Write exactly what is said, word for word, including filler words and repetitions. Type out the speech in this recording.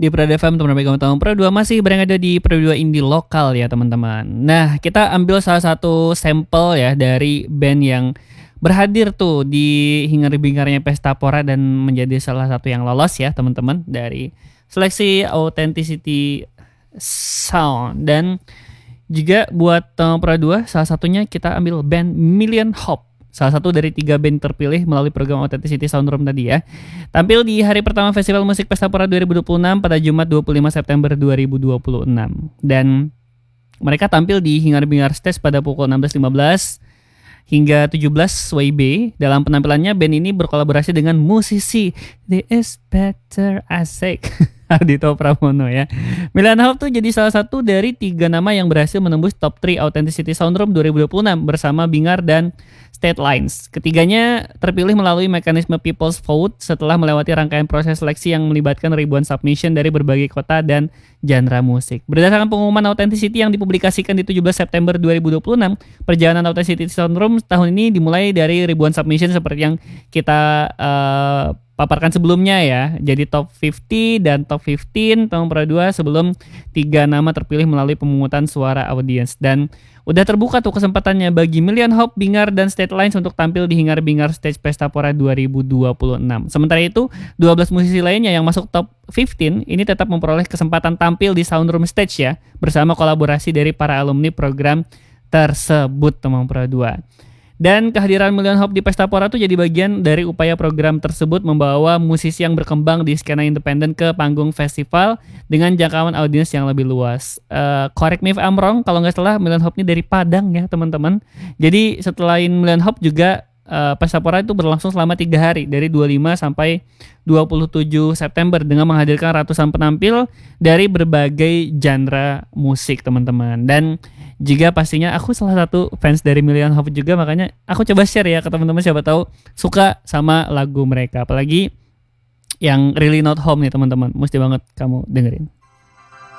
Di Prada F M, teman baik kamu tahu Pro dua masih berada di Pro dua Indie lokal ya teman-teman. Nah, kita ambil salah satu sampel ya dari band yang berhadir tuh di hingar-bingarnya Pesta Pora dan menjadi salah satu yang lolos ya teman-teman dari seleksi Authenticity Sound. Dan juga buat uh, Pro dua salah satunya kita ambil band Million Hope, salah satu dari tiga band terpilih melalui program Authenticity Sound Room tadi ya. Tampil di hari pertama Festival Musik Pesta Pora dua ribu dua puluh enam pada Jumat dua puluh lima September dua ribu dua puluh enam. Dan mereka tampil di Hingar-Bingar Stage pada pukul enam belas lima belas hingga tujuh belas W I B. Dalam penampilannya band ini berkolaborasi dengan musisi The Is Better Asik Ardhito Pramono ya. Million Hope tuh jadi salah satu dari tiga nama yang berhasil menembus top tiga Authenticity Sound Room dua ribu dua puluh enam bersama Bingar dan State Lines. Ketiganya terpilih melalui mekanisme People's Vote setelah melewati rangkaian proses seleksi yang melibatkan ribuan submission dari berbagai kota dan genre musik. Berdasarkan pengumuman Authenticity yang dipublikasikan di tujuh belas September dua ribu dua puluh enam, perjalanan Authenticity Sound Room tahun ini dimulai dari ribuan submission seperti yang kita uh, paparkan sebelumnya ya. Jadi top lima puluh dan top lima belas tahun Pro dua sebelum tiga nama terpilih melalui pemungutan suara audiens. Dan udah terbuka tuh kesempatannya bagi Million Hope, Bingar, dan State Lines untuk tampil di Hingar-Bingar Stage Pesta Pora dua ribu dua puluh enam. Sementara itu, dua belas musisi lainnya yang masuk top lima belas ini tetap memperoleh kesempatan tampil di Sound Room Stage ya, bersama kolaborasi dari para alumni program tersebut teman Pro dua. Dan kehadiran Million Hope di Pesta Pora itu jadi bagian dari upaya program tersebut membawa musisi yang berkembang di skena independen ke panggung festival dengan jangkauan audiens yang lebih luas. Uh, correct me if I'm wrong, kalau nggak salah Million Hope ini dari Padang ya teman-teman. Jadi setelah Million Hope juga uh, Pesta Pora itu berlangsung selama tiga hari dari dua puluh lima sampai dua puluh tujuh September dengan menghadirkan ratusan penampil dari berbagai genre musik teman-teman. Dan juga pastinya aku salah satu fans dari Million Hope juga, makanya aku coba share ya ke teman-teman siapa tahu suka sama lagu mereka. Apalagi yang Really Not Home nih teman-teman, mesti banget kamu dengerin.